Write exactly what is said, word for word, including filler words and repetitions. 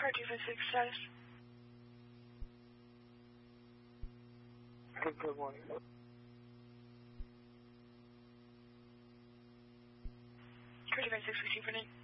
Car two five six status. Good morning. Car two five six, we see for name.